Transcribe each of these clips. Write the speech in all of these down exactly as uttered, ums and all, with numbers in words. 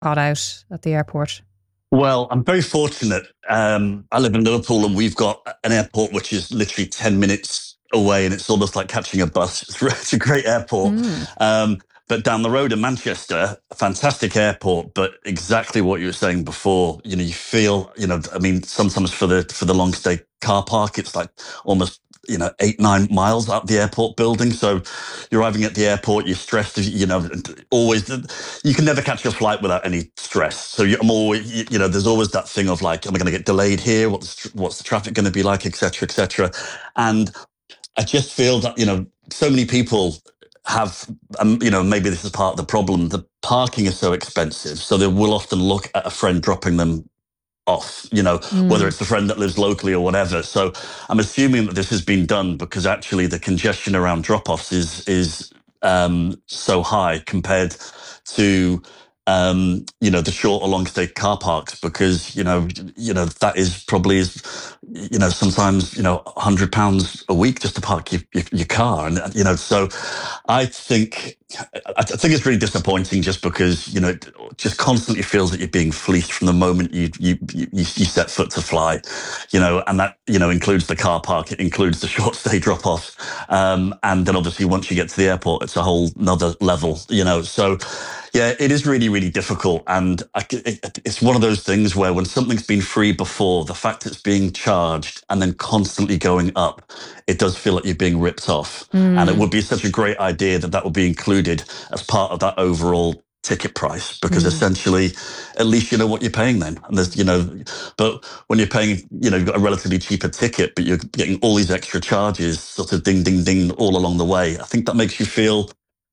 got out at the airport? Well, I'm very fortunate. Um, I live in Liverpool and we've got an airport which is literally ten minutes away and it's almost like catching a bus. It's, it's a great airport. Mm. Um, but down the road in Manchester, a fantastic airport, but exactly what you were saying before, you know, you feel, you know, I mean, sometimes for the for the long stay car park, it's like almost, you know, eight, nine miles out the airport building. So you're arriving at the airport, you're stressed, you know, always, you can never catch your flight without any stress. So you, I'm always, you know, there's always that thing of like, am I going to get delayed here? What's, what's the traffic going to be like, et cetera, et cetera. And I just feel that, you know, so many people have, um, you know, maybe this is part of the problem. The parking is so expensive. So they will often look at a friend dropping them off, you know, mm. whether it's the friend that lives locally or whatever. So I'm assuming that this has been done because actually the congestion around drop-offs is is um, so high compared to um, you know, the short or long stay car parks, because you know, you know that is probably is, you know, sometimes you know, a hundred pounds a week just to park your, your, your car, and you know, so I think I think it's really disappointing just because you know, it just constantly feels that you're being fleeced from the moment you you you, you set foot to fly, you know, and that you know includes the car park, it includes the short stay drop offs, um, and then obviously once you get to the airport, it's a whole another level, you know, so. Yeah, it is really, really difficult. And I, it, it's one of those things where when something's been free before, the fact it's being charged and then constantly going up, it does feel like you're being ripped off. Mm. And it would be such a great idea that that would be included as part of that overall ticket price, because mm. essentially, at least you know what you're paying then. And there's, you know, but when you're paying, you know, you've got a relatively cheaper ticket, but you're getting all these extra charges sort of ding, ding, ding all along the way. I think that makes you feel,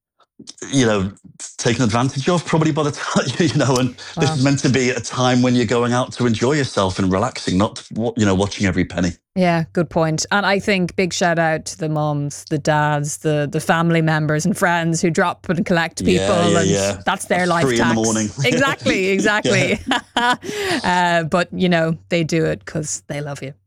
you know, taken advantage of probably by the time, you know, and wow. This is meant to be a time when you're going out to enjoy yourself and relaxing, not, you know, watching every penny. Yeah, good point. And I think big shout out to the mums, the dads, the the family members and friends who drop and collect people. Yeah, yeah, and yeah. That's their That's life three tax. in the morning. Exactly, exactly. uh, but, you know, they do it because they love you.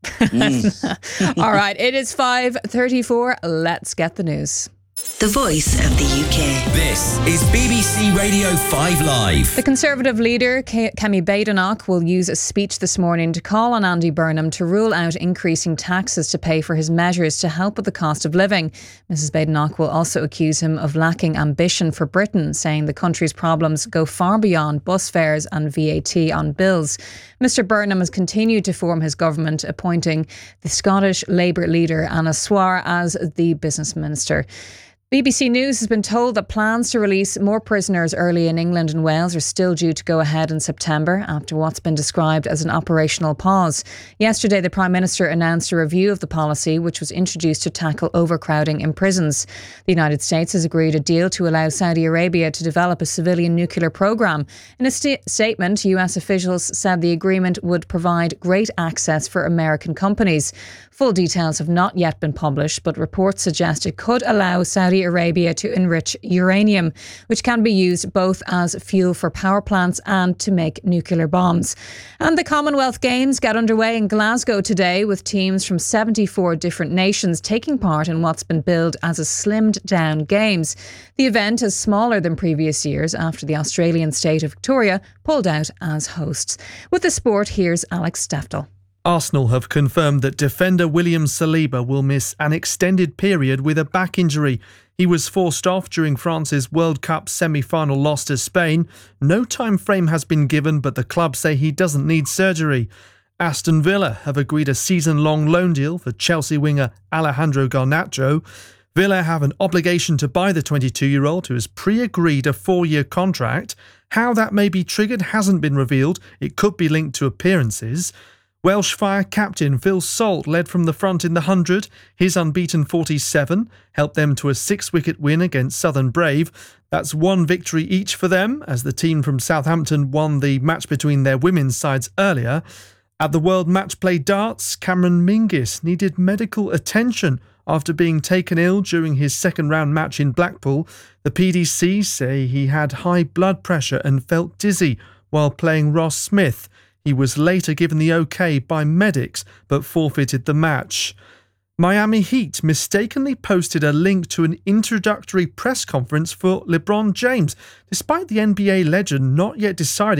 Mm. All right, it is five thirty-four. Let's get the news. The Voice of the U K. This is B B C Radio five Live. The Conservative leader, Kemi Badenoch, will use a speech this morning to call on Andy Burnham to rule out increasing taxes to pay for his measures to help with the cost of living. Missus Badenoch will also accuse him of lacking ambition for Britain, saying the country's problems go far beyond bus fares and V A T on bills. Mister Burnham has continued to form his government, appointing the Scottish Labour leader Anna Swar as the business minister. B B C News has been told that plans to release more prisoners early in England and Wales are still due to go ahead in September after what's been described as an operational pause. Yesterday, the Prime Minister announced a review of the policy, which was introduced to tackle overcrowding in prisons. The United States has agreed a deal to allow Saudi Arabia to develop a civilian nuclear program. In a st- statement, U S officials said the agreement would provide great access for American companies. Full details have not yet been published, but reports suggest it could allow Saudi Arabia to enrich uranium, which can be used both as fuel for power plants and to make nuclear bombs. And the Commonwealth Games get underway in Glasgow today, with teams from seventy-four different nations taking part in what's been billed as a slimmed down Games. The event is smaller than previous years after the Australian state of Victoria pulled out as hosts. With the sport, here's Alex Staftel. Arsenal have confirmed that defender William Saliba will miss an extended period with a back injury. He was forced off during France's World Cup semi-final loss to Spain. No time frame has been given, but the club say he doesn't need surgery. Aston Villa have agreed a season-long loan deal for Chelsea winger Alejandro Garnacho. Villa have an obligation to buy the twenty-two-year-old who has pre-agreed a four-year contract. How that may be triggered hasn't been revealed. It could be linked to appearances. Welsh Fire captain Phil Salt led from the front in the one hundred. His unbeaten forty-seven helped them to a six-wicket win against Southern Brave. That's one victory each for them, as the team from Southampton won the match between their women's sides earlier. At the World Match Play Darts, Cameron Mingis needed medical attention after being taken ill during his second-round match in Blackpool. The P D C say he had high blood pressure and felt dizzy while playing Ross Smith. He was later given the OK by medics, but forfeited the match. Miami Heat mistakenly posted a link to an introductory press conference for LeBron James, despite the N B A legend not yet deciding